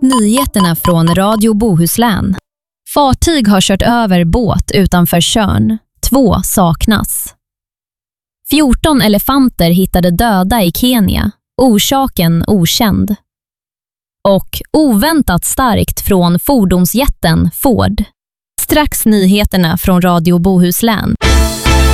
Nyheterna från Radio Bohuslän. Fartyg har kört över båt utanför Tjörn. 2 saknas. 14 elefanter hittade döda i Kenya. Orsaken okänd. Och oväntat starkt från fordonsjätten Ford. Strax nyheterna från Radio Bohuslän.